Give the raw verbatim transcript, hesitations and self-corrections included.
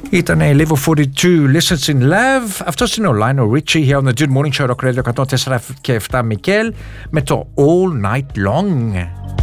Ήταν Level φορty two, Lessons in Love. Αυτός είναι ο Lionel Richie here on the Good Morning Show, Rock Radio εκατόν τέσσερα και επτά Μικέλ, με το All Night Long.